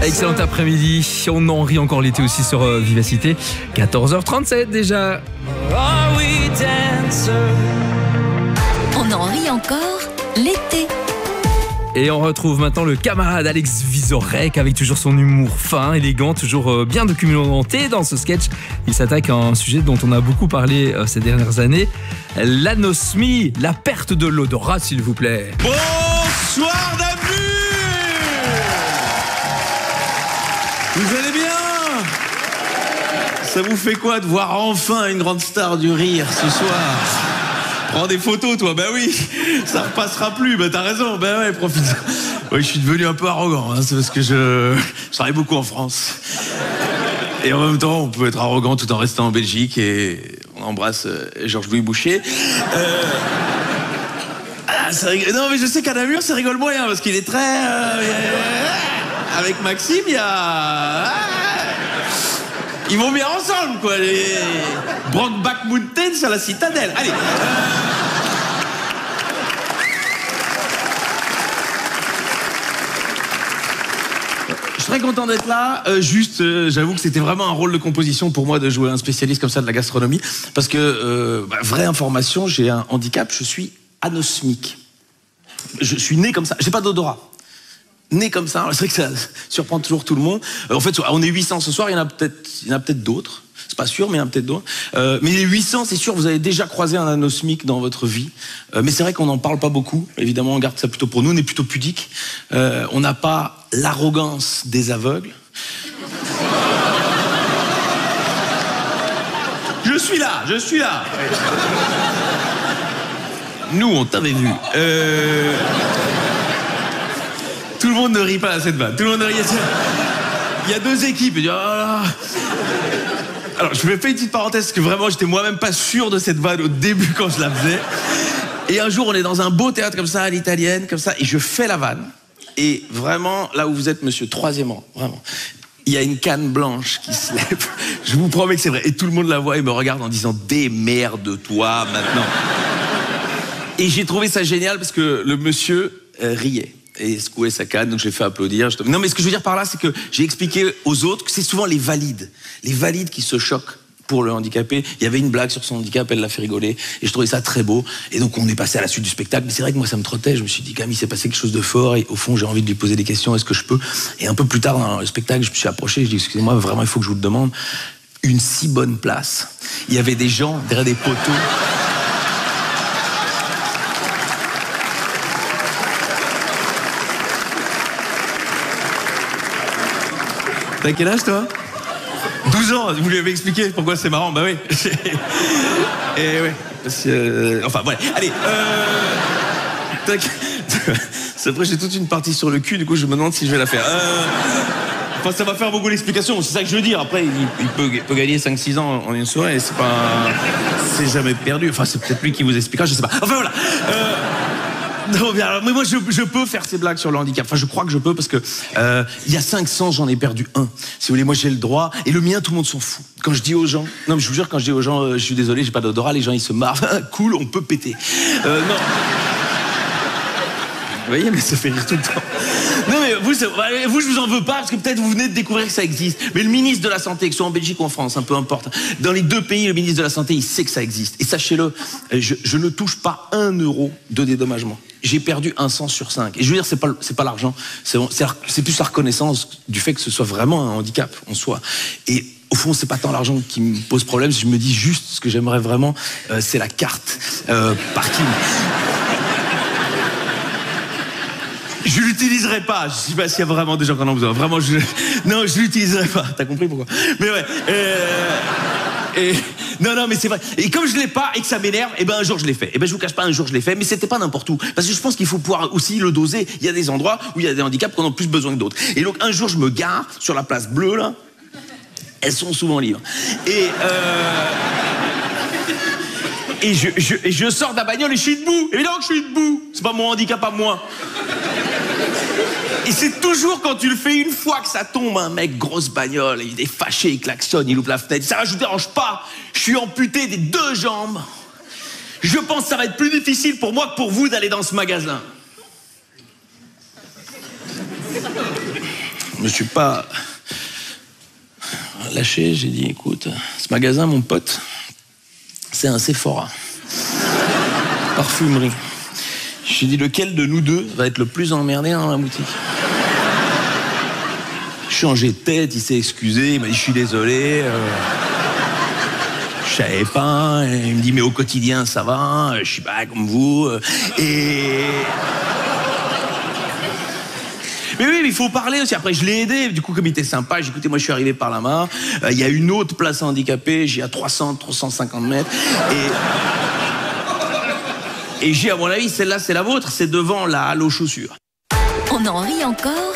Excellent après-midi. On en rit encore l'été aussi sur Vivacité. 14h37 déjà. On en rit encore l'été. Et on retrouve maintenant le camarade Alex Vizorek avec toujours son humour fin, élégant, toujours bien documenté dans ce sketch. Il s'attaque à un sujet dont on a beaucoup parlé ces dernières années, l'anosmie, la perte de l'odorat, s'il vous plaît. Bonsoir Dabu. Vous allez bien? Ça vous fait quoi de voir enfin une grande star du rire ce soir? Prends des photos, toi. Ben oui, ça repassera plus. Ben t'as raison. Ben ouais, profite. Oui, je suis devenu un peu arrogant. Hein, c'est parce que je travaille beaucoup en France. Et en même temps, on peut être arrogant tout en restant en Belgique. Et on embrasse Georges-Louis Boucher. Non, mais je sais qu'à Namur, ça rigole moyen parce qu'il est très. Avec Maxime, il y a. Ils vont bien ensemble, quoi. Les Brokeback Mountain sur la citadelle. Allez. Je suis très content d'être là. J'avoue que c'était vraiment un rôle de composition pour moi de jouer un spécialiste comme ça de la gastronomie. Parce que, vraie information, j'ai un handicap, je suis anosmique. Je suis né comme ça, j'ai pas d'odorat. Né comme ça, c'est vrai que ça surprend toujours tout le monde. En fait, on est 800 ce soir, il y en a peut-être d'autres. C'est pas sûr, mais il y en a peut-être d'autres. Mais les 800, c'est sûr, vous avez déjà croisé un anosmique dans votre vie. Mais c'est vrai qu'on n'en parle pas beaucoup. Évidemment, on garde ça plutôt pour nous, on est plutôt pudique. On n'a pas l'arrogance des aveugles. Je suis là. Nous, on t'avait vu. Tout le monde ne rit pas à cette vanne. Tout le monde ne rit. Il y a deux équipes. Alors, je me fais une petite parenthèse parce que vraiment, j'étais moi-même pas sûr de cette vanne au début quand je la faisais. Et un jour, on est dans un beau théâtre comme ça, à l'italienne, comme ça, et je fais la vanne. Et vraiment, là où vous êtes, monsieur, troisième rang, vraiment, il y a une canne blanche qui se lève. Je vous promets que c'est vrai. Et tout le monde la voit et me regarde en disant « Démerde-toi maintenant ». Et j'ai trouvé ça génial parce que le monsieur riait et secouait sa canne, donc je l'ai fait applaudir. Non, mais ce que je veux dire par là, c'est que j'ai expliqué aux autres que c'est souvent les valides qui se choquent pour le handicapé. Il y avait une blague sur son handicap, elle l'a fait rigoler, et je trouvais ça très beau. Et donc on est passé à la suite du spectacle. Mais c'est vrai que moi ça me trottait. Je me suis dit, quand même, il s'est passé quelque chose de fort, et au fond j'ai envie de lui poser des questions. Est-ce que je peux? Et un peu plus tard dans le spectacle, je me suis approché. Je dis, excusez-moi, vraiment, il faut que je vous le demande. Une si bonne place. Il y avait des gens derrière des poteaux. T'as quel âge, toi? 12 ans, vous lui avez expliqué pourquoi c'est marrant? Bah oui. Et ouais. Enfin, voilà. Allez, après, j'ai toute une partie sur le cul, du coup, je me demande si je vais la faire. Enfin, ça va faire beaucoup d'explications, c'est ça que je veux dire. Après, il peut gagner 5-6 ans en une soirée, c'est pas. C'est jamais perdu. Enfin, c'est peut-être lui qui vous expliquera, je sais pas. Enfin, voilà. Non, mais alors, moi, je peux faire ces blagues sur le handicap. Enfin, je crois que je peux parce que il y a 500, j'en ai perdu un. Si vous voulez, moi, j'ai le droit. Et le mien, tout le monde s'en fout. Quand je dis aux gens, non, mais je vous jure, quand je dis aux gens, je suis désolé, j'ai pas d'odorat, les gens, ils se marrent. Cool, on peut péter. Non. Vous voyez, mais ça fait rire tout le temps. Non, mais vous, je vous en veux pas, parce que peut-être vous venez de découvrir que ça existe. Mais le ministre de la Santé, que ce soit en Belgique ou en France, peu importe, dans les deux pays, le ministre de la Santé, il sait que ça existe. Et sachez-le, je ne touche pas 1 euro de dédommagement. J'ai perdu 1 sang sur 5. Et je veux dire, c'est pas l'argent, c'est plus la reconnaissance du fait que ce soit vraiment un handicap en soi. Et au fond, c'est pas tant l'argent qui me pose problème, je me dis juste, ce que j'aimerais vraiment, c'est la carte parking. Je l'utiliserai pas. Je sais pas s'il y a vraiment des gens qui en ont besoin. Vraiment, non, je l'utiliserai pas. T'as compris pourquoi? Mais ouais. Non, mais c'est vrai. Et comme je l'ai pas et que ça m'énerve, un jour je l'ai fait. Je vous cache pas, un jour je l'ai fait, mais c'était pas n'importe où. Parce que je pense qu'il faut pouvoir aussi le doser. Il y a des endroits où il y a des handicaps qu'on a plus besoin que d'autres. Et donc un jour je me gare sur la place bleue là. Elles sont souvent libres. Et je sors de la bagnole et je suis debout. Évidemment que je suis debout. C'est pas mon handicap à moi. Et c'est toujours quand tu le fais une fois que ça tombe, un mec, grosse bagnole, il est fâché, il klaxonne, il ouvre la fenêtre. Ça, je vous dérange pas. Je suis amputé des 2 jambes. Je pense que ça va être plus difficile pour moi que pour vous d'aller dans ce magasin. me suis pas lâché, j'ai dit, écoute, ce magasin, mon pote, c'est un Sephora. Parfumerie. J'ai dit, lequel de nous deux va être le plus emmerdé dans la boutique? Changé de tête, il s'est excusé, il m'a dit, je suis désolé, je savais pas. Il me dit, mais au quotidien, ça va, je suis pas comme vous. Mais oui, mais il faut parler aussi. Après, je l'ai aidé. Du coup, comme il était sympa, j'ai dit, écoutez, moi, je suis arrivé par là-bas. Il y a une autre place handicapée. J'ai à 350 mètres. Et j'ai, à mon avis, celle-là, c'est la vôtre. C'est devant la halle aux chaussures. On en rit encore.